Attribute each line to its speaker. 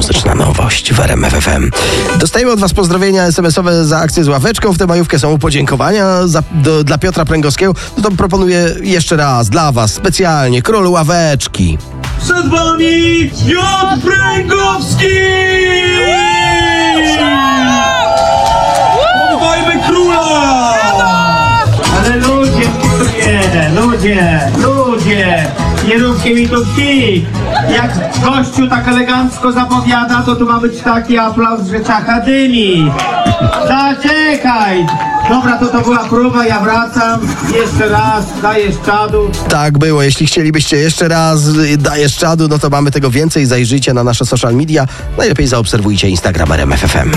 Speaker 1: muzyczna nowość w RMF FM. Dostajemy od was pozdrowienia SMS-owe za akcję z ławeczką. W tę majówkę są podziękowania dla Piotra Pręgowskiego. No to proponuję jeszcze raz dla was specjalnie król ławeczki.
Speaker 2: Przed wami Piotr Pręgowski! Pochwajmy króla!
Speaker 3: Ale ludzie, nie róbcie mi tu kij. Jak gościu tak elegancko zapowiada, to tu ma być taki aplauz, że czacha dymi. Zaczekaj! Dobra, to była próba, ja wracam. Jeszcze raz, dajesz czadu.
Speaker 1: Tak było, jeśli chcielibyście jeszcze raz dajesz czadu, no to mamy tego więcej. Zajrzyjcie na nasze social media. Najlepiej zaobserwujcie Instagram RMF FM.